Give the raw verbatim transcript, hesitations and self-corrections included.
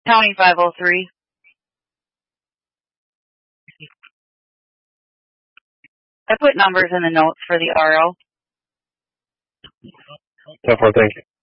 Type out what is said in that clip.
County five oh three. I put numbers in the notes for the R O. So far, thank you.